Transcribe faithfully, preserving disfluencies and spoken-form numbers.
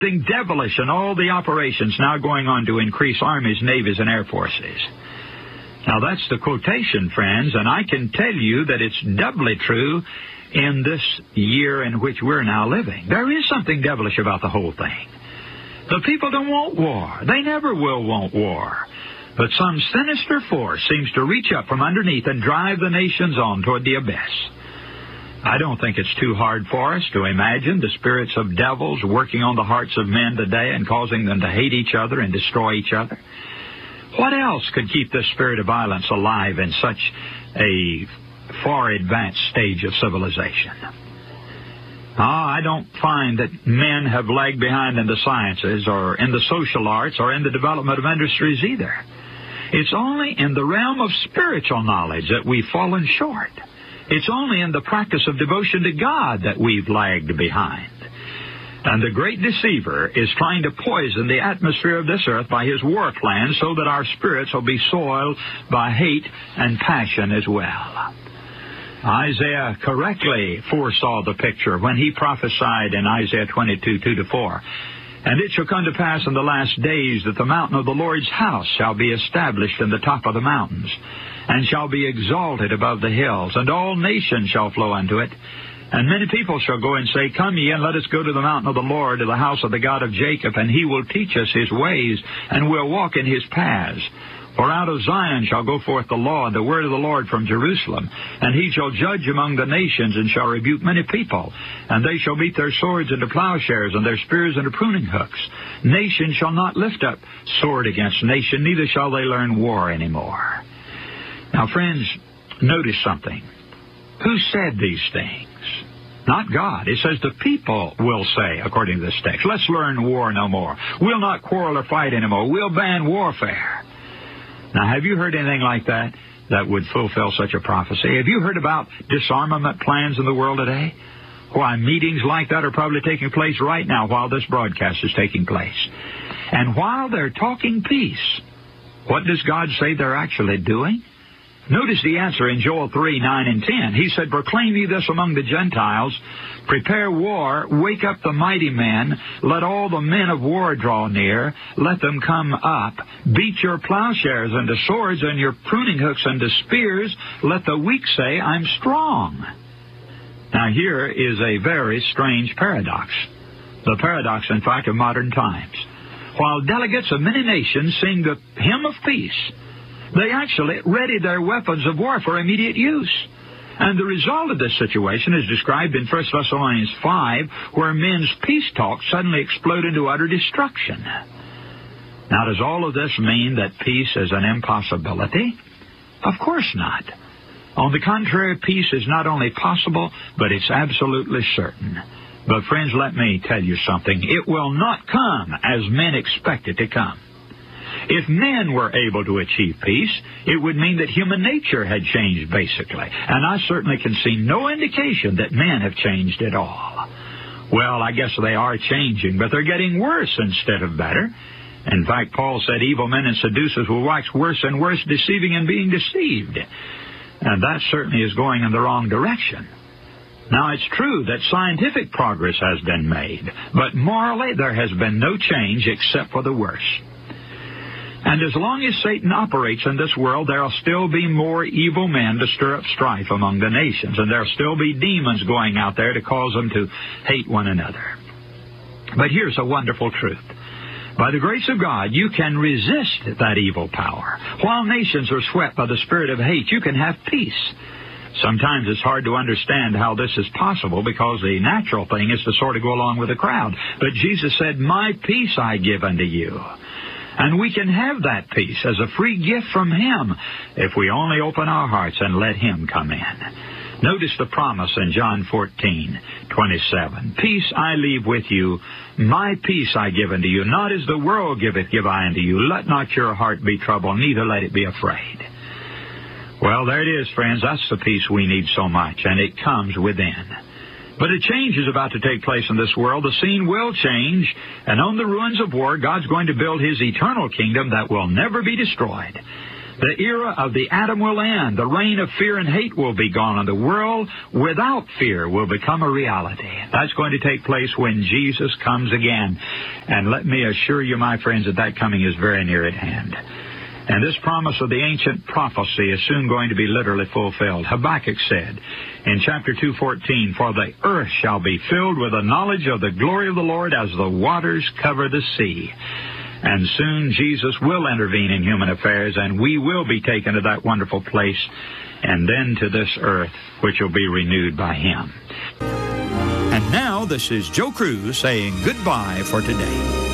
Something devilish in all the operations now going on to increase armies, navies, and air forces. Now, that's the quotation, friends, and I can tell you that it's doubly true in this year in which we're now living. There is something devilish about the whole thing. The people don't want war. They never will want war. But some sinister force seems to reach up from underneath and drive the nations on toward the abyss. I don't think it's too hard for us to imagine the spirits of devils working on the hearts of men today and causing them to hate each other and destroy each other. What else could keep this spirit of violence alive in such a far advanced stage of civilization? Ah, I don't find that men have lagged behind in the sciences or in the social arts or in the development of industries either. It's only in the realm of spiritual knowledge that we've fallen short. It's only in the practice of devotion to God that we've lagged behind. And the great deceiver is trying to poison the atmosphere of this earth by his war plans so that our spirits will be soiled by hate and passion as well. Isaiah correctly foresaw the picture when he prophesied in Isaiah twenty-two, two to four. And it shall come to pass in the last days that the mountain of the Lord's house shall be established in the top of the mountains, and shall be exalted above the hills, and all nations shall flow unto it. And many people shall go and say, Come ye, and let us go to the mountain of the Lord, to the house of the God of Jacob, and he will teach us his ways, and we'll walk in his paths. For out of Zion shall go forth the law and the word of the Lord from Jerusalem. And he shall judge among the nations, and shall rebuke many people. And they shall beat their swords into plowshares, and their spears into pruning hooks. Nation shall not lift up sword against nation, neither shall they learn war anymore. Now, friends, notice something. Who said these things? Not God. It says the people will say, according to this text, let's learn war no more. We'll not quarrel or fight anymore. We'll ban warfare. Now, have you heard anything like that that would fulfill such a prophecy? Have you heard about disarmament plans in the world today? Why, meetings like that are probably taking place right now while this broadcast is taking place. And while they're talking peace, what does God say they're actually doing? Notice the answer in Joel three, nine, and ten. He said, Proclaim ye this among the Gentiles, prepare war, wake up the mighty men, let all the men of war draw near, let them come up, beat your plowshares into swords and your pruning hooks into spears, let the weak say, I'm strong. Now here is a very strange paradox. The paradox, in fact, of modern times. While delegates of many nations sing the hymn of peace, they actually ready their weapons of war for immediate use. And the result of this situation is described in First Thessalonians five, where men's peace talk suddenly explode into utter destruction. Now, does all of this mean that peace is an impossibility? Of course not. On the contrary, peace is not only possible, but it's absolutely certain. But friends, let me tell you something. It will not come as men expect it to come. If men were able to achieve peace, it would mean that human nature had changed, basically. And I certainly can see no indication that men have changed at all. Well, I guess they are changing, but they're getting worse instead of better. In fact, Paul said evil men and seducers will wax worse and worse, deceiving and being deceived. And that certainly is going in the wrong direction. Now, it's true that scientific progress has been made, but morally there has been no change except for the worse. And as long as Satan operates in this world, there will still be more evil men to stir up strife among the nations, and there will still be demons going out there to cause them to hate one another. But here's a wonderful truth. By the grace of God, you can resist that evil power. While nations are swept by the spirit of hate, you can have peace. Sometimes it's hard to understand how this is possible because the natural thing is to sort of go along with the crowd. But Jesus said, My peace I give unto you. And we can have that peace as a free gift from Him if we only open our hearts and let Him come in. Notice the promise in John fourteen, twenty-seven. Peace I leave with you, my peace I give unto you. Not as the world giveth, give I unto you. Let not your heart be troubled, neither let it be afraid. Well, there it is, friends. That's the peace we need so much, and it comes within. But a change is about to take place in this world. The scene will change, and on the ruins of war, God's going to build His eternal kingdom that will never be destroyed. The era of the Adam will end. The reign of fear and hate will be gone, and the world without fear will become a reality. That's going to take place when Jesus comes again. And let me assure you, my friends, that that coming is very near at hand. And this promise of the ancient prophecy is soon going to be literally fulfilled. Habakkuk said in chapter two fourteen, "For the earth shall be filled with the knowledge of the glory of the Lord as the waters cover the sea." And soon Jesus will intervene in human affairs, and we will be taken to that wonderful place, and then to this earth, which will be renewed by Him. And now, this is Joe Cruz saying goodbye for today.